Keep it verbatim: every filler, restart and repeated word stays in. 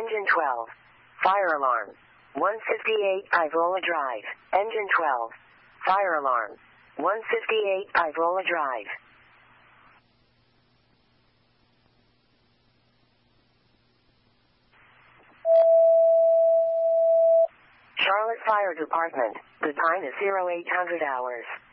Engine twelve. Fire alarm. one fifty-eight Ivola Drive. Engine twelve. Fire alarm. one fifty-eight Ivola Drive. Charlotte Fire Department. The time is zero eight hundred hours.